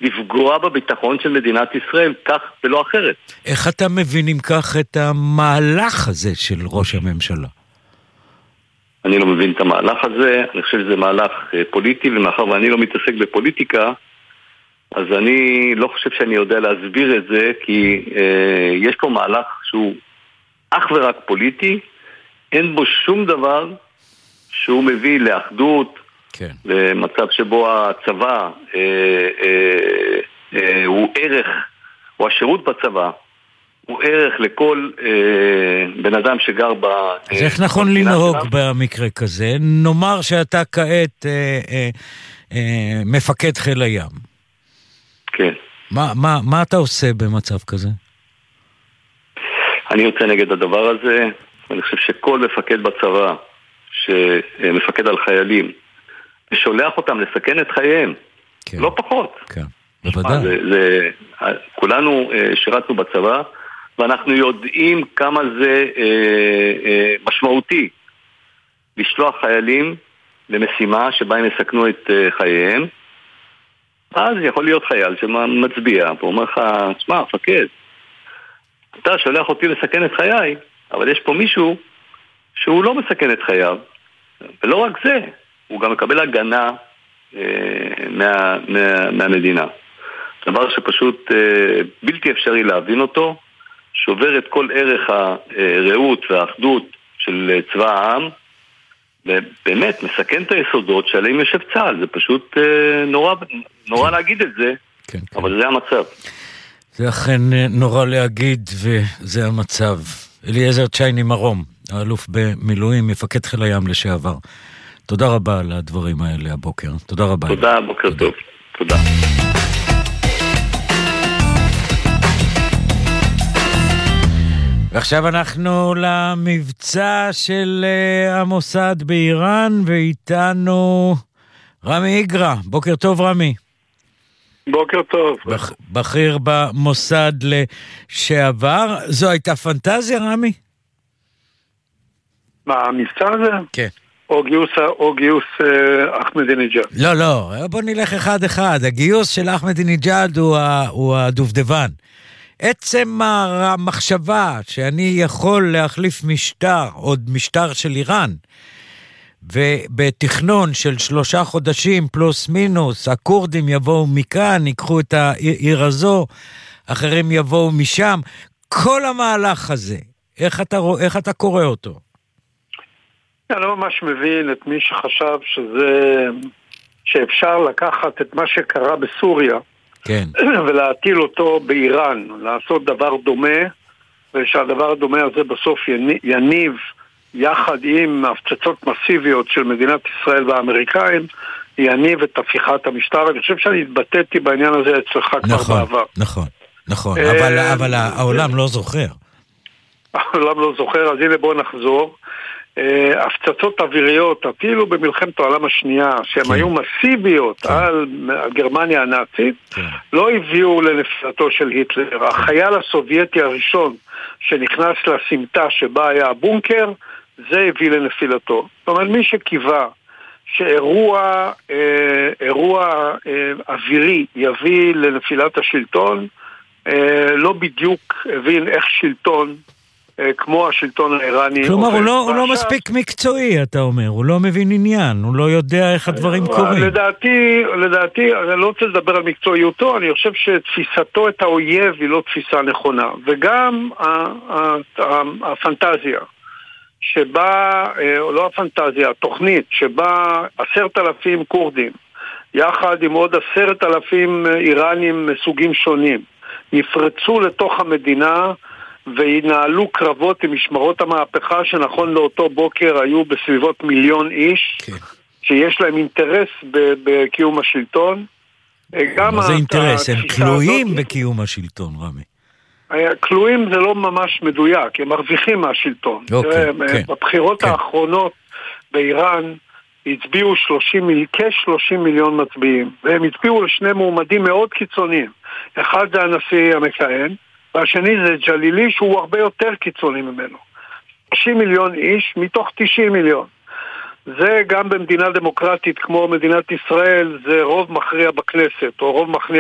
לפגוע בביטחון של מדינת ישראל, כך ולא אחרת. איך אתה מבין אם כך את המהלך הזה של ראש הממשלה? אני לא מבין את המהלך הזה, אני חושב שזה מהלך פוליטי, ומאחר ואני לא מתעסק בפוליטיקה, אז אני לא חושב שאני יודע להסביר את זה, כי יש פה מהלך שהוא אך ורק פוליטי, אין בו שום דבר שהוא מביא לאחדות, כן. למצב שבו הצבא הוא ערך, או השירות בצבא, הוא ערך לכל בן אדם שגר ב... אז איך נכון לנהוג במקרה כזה? נאמר שאתה כעת מפקד חיל הים. כן. מה אתה עושה במצב כזה? אני יוצא נגד הדבר הזה. אני חושב שכל מפקד בצבא שמפקד על חיילים ושולח אותם לסכן את חייהם, כן. לא פחות. כן, בוודאי. כולנו שירתנו בצבא, ואנחנו יודעים כמה זה משמעותי לשלוח חיילים למשימה שבה הם יסכנו את חייהם. אז יכול להיות חייל שמצביע ואומר לך, תשמע, מפקד, אתה שולח אותי לסכן את חיי, אבל יש פה מישהו שהוא לא מסכן את חייו, ולא רק זה, הוא גם מקבל הגנה מהמדינה. דבר שפשוט בלתי אפשרי להבין אותו, שובר את כל ערך הרעות והאחדות של צבא העם, ובאמת מסכן את היסודות שעליהם יושב צה"ל. זה פשוט נורא להגיד את זה, כן, אבל כן. זה המצב. זה אכן נורא להגיד, וזה המצב. אליעזר צ'ייני מרום, האלוף במילואים, מפקד חיל הים לשעבר. תודה רבה על הדברים האלה הבוקר. תודה רבה. תודה, בוקר טוב. תודה. ועכשיו אנחנו למבצע של המוסד באיראן, ואיתנו רמי איגרא. בוקר טוב, רמי. בוקר טוב. בכיר במוסד לשעבר. זו הייתה פנטזיה, רמי? מה, המבצע הזה? כן. או גיוס אחמדינג'אד? לא, בוא נלך אחד. הגיוס של אחמדינג'אד הוא הדובדבן. עצם המחשבה שאני יכול להחליף משטר, עוד משטר של איראן, ובתכנון של 3 חודשים פלוס מינוס, הכורדים יבואו מכאן, ייקחו את העיר הזו, אחרים יבואו משם, כל המהלך הזה, איך אתה קורא אותו? אני לא ממש מבין את מי שחשב שאפשר לקחת את מה שקרה בסוריה, כן. ולהטיל אותו באיראן, לעשות דבר דומה, ושהדבר הדומה הזה בסוף יניב יחד עם הפצצות מסיביות של מדינת ישראל והאמריקאים, יניב את הפיכת המשטר. אני חושב שאני התבטאתי בעניין הזה אצלך כבר בעבר. נכון, אבל העולם לא זוכר. העולם לא זוכר, אז הנה בואו נחזור. הפצצות אוויריות, אפילו במלחמת העולם השנייה, שהן היו מסיביות על גרמניה הנאצית, לא הביאו לנפילתו של היטלר. החייל הסובייטי הראשון שנכנס לסמטה שבה היה הבונקר, זה הביא לנפילתו. זאת אומרת, מי שקיווה שאירוע אווירי יביא לנפילת השלטון, לא בדיוק הבין איך שלטון כמו השלטון האיראני. כלומר, הוא לא מספיק מקצועי, אתה אומר. הוא לא מבין עניין, הוא לא יודע איך הדברים קורים. לדעתי, אני לא רוצה לדבר על מקצועיותו, אני חושב שתפיסתו את האויב היא לא תפיסה נכונה. וגם הפנטזיה, שבה, לא הפנטזיה, התוכנית, שבה 10,000 קורדים, יחד עם עוד 10,000 איראנים מסוגים שונים, יפרצו לתוך המדינה, וינהלו קרבות עם משמרות המהפכה, שנכון לאותו בוקר היו בסביבות 1,000,000 איש, שיש להם אינטרס בקיום השלטון. מה זה אינטרס? הם כלואים בקיום השלטון, רמי. כלואים זה לא ממש מדויק, הם מרוויחים מהשלטון. בבחירות האחרונות באיראן הצביעו כ-30 מיליון מצביעים, והם הצביעו לשני מועמדים מאוד קיצוניים. אחד זה הנשיא המכהן, והשני זה ג'לילי, שהוא הרבה יותר קיצוני ממנו. 30 מיליון איש מתוך 90 מיליון. זה גם במדינה דמוקרטית כמו מדינת ישראל, זה רוב מכריע בכנסת, או רוב מכריע